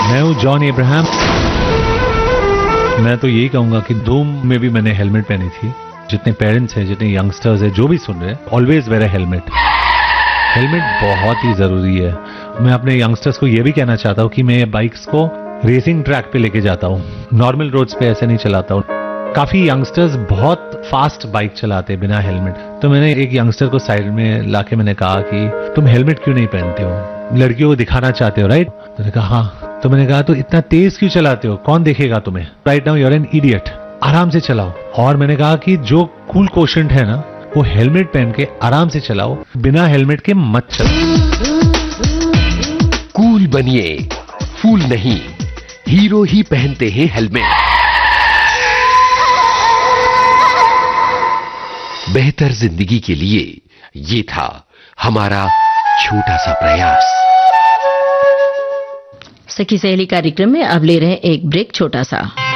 मैं हूँ John Abraham. मैं तो यही कहूंगा कि धूम में भी मैंने हेलमेट पहनी थी। जितने पेरेंट्स हैं, जितने यंगस्टर्स हैं, जो भी सुन रहे हैं, ऑलवेज वेयर अ हेलमेट। हेलमेट बहुत ही जरूरी है। मैं अपने यंगस्टर्स को यह भी कहना चाहता हूँ कि मैं बाइक्स को रेसिंग ट्रैक पे लेके जाता हूँ, नॉर्मल रोड्स पे ऐसे नहीं चलाता हूँ। काफी यंगस्टर्स बहुत फास्ट बाइक चलाते हैं बिना हेलमेट। तो मैंने एक यंगस्टर को साइड में लाके मैंने कहा कि तुम हेलमेट क्यों नहीं पहनते हो, लड़कियों को दिखाना चाहते हो राइट? तो मैंने कहा हाँ। तो मैंने कहा तो इतना तेज क्यों चलाते हो, कौन देखेगा तुम्हें, right now you are an idiot, आराम से चलाओ। और मैंने कहा कि जो कूल कोशेंट है ना, वो हेलमेट पहन के आराम से चलाओ, बिना हेलमेट के मत चलाओ। कूल बनिए, फूल नहीं, हीरो ही पहनते हैं हेलमेट। बेहतर जिंदगी के लिए ये था हमारा छोटा सा प्रयास। सखी सहेली कार्यक्रम में अब ले रहे हैं एक ब्रेक छोटा सा।